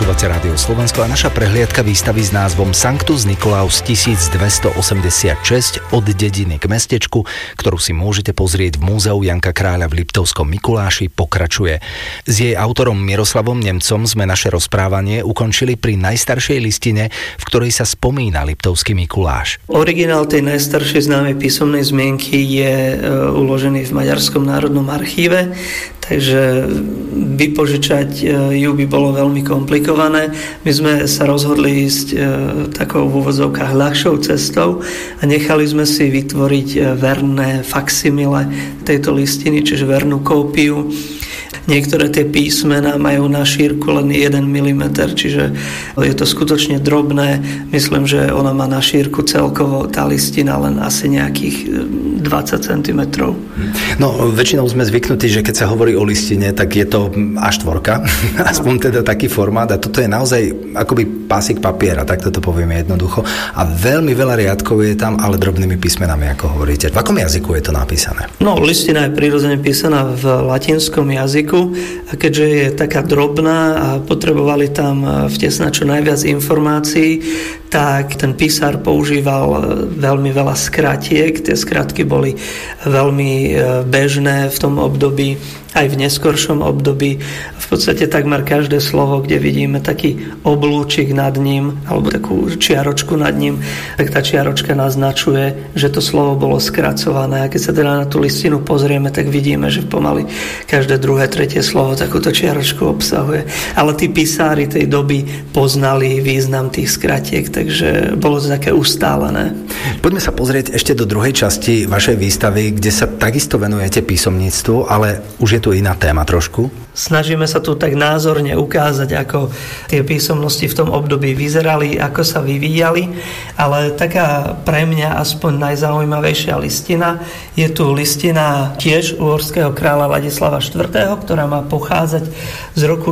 Počúvate Rádio Slovensko a naša prehliadka výstavy s názvom Sanctus Nicolaus 1286 od dediny k mestečku, ktorú si môžete pozrieť v Múzeu Janka Kráľa v Liptovskom Mikuláši, pokračuje. S jej autorom Miroslavom Nemcom sme naše rozprávanie ukončili pri najstaršej listine, v ktorej sa spomína Liptovský Mikuláš. Originál tej najstaršej známej písomnej zmienky je uložený v Maďarskom národnom archíve, takže vypožičať ju by bolo veľmi komplikované. My sme sa rozhodli ísť takou v úvodzovkách ľahšou cestou a nechali sme si vytvoriť verné faksimile tejto listiny, čiže vernú kópiu. Niektoré tie písmená majú na šírku len 1 mm, čiže je to skutočne drobné. Myslím, že ona má na šírku celkovo tá listina len asi nejakých 20 cm. No, väčšinou sme zvyknutí, že keď sa hovorí o listine, tak je to A4, aspoň teda taký formát, a toto je naozaj akoby pásik papiera, tak toto povieme jednoducho. A veľmi veľa riadkov je tam, ale drobnými písmenami, ako hovoríte. V akom jazyku je to napísané? No, listina je prirodzene písaná v latinskom jazyku, a keďže je taká drobná a potrebovali tam vtesnať čo najviac informácií, tak ten písar používal veľmi veľa skratiek. Tie skratky boli veľmi bežné v tom období, aj v neskoršom období. V podstate takmer každé slovo, kde vidíme taký oblúčik nad ním, alebo takú čiaročku nad ním, tak tá čiaročka naznačuje, že to slovo bolo skracované. A keď sa teda na tú listinu pozrieme, tak vidíme, že pomaly každé druhé, tretie slovo takúto čiaročku obsahuje. Ale tí písári tej doby poznali význam tých skratiek, takže bolo to také ustálené. Poďme sa pozrieť ešte do druhej časti vašej výstavy, kde sa takisto venujete písomníctvu, ale už je tu iná téma trošku. Snažíme sa tu tak názorne ukázať, ako tie písomnosti v tom období vyzerali, ako sa vyvíjali, ale taká pre mňa aspoň najzaujímavejšia listina je tu listina tiež uhorského kráľa Ladislava IV., ktorá má pochádzať z roku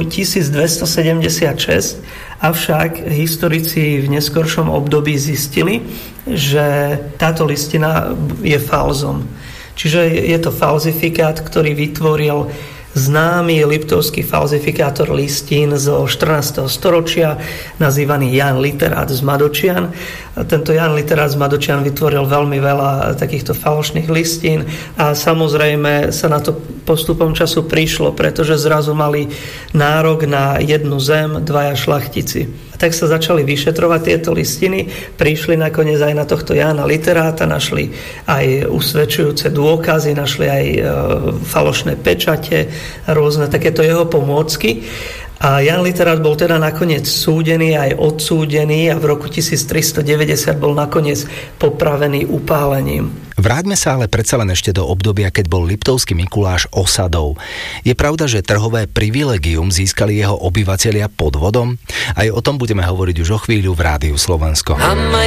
1276, avšak historici v neskoršom období zistili, že táto listina je falzom. Čiže je to falzifikát, ktorý vytvoril známy liptovský falzifikátor listín zo 14. storočia, nazývaný Ján Literát z Madočian. Tento Ján Literát z Madočian vytvoril veľmi veľa takýchto falošných listín a samozrejme sa na to postupom času prišlo, pretože zrazu mali nárok na jednu zem dvaja šlachtici. A tak sa začali vyšetrovať tieto listiny, prišli nakoniec aj na tohto Jána Literáta, našli aj usvedčujúce dôkazy, našli aj falošné pečate, rôzne takéto jeho pomôcky. A Ján Literát bol teda nakoniec súdený, aj odsúdený a v roku 1390 bol nakoniec popravený upálením. Vráťme sa ale predsa len ešte do obdobia, keď bol Liptovský Mikuláš osadou. Je pravda, že trhové privilegium získali jeho obyvatelia podvodom? Aj o tom budeme hovoriť už o chvíľu v Rádiu Slovensko.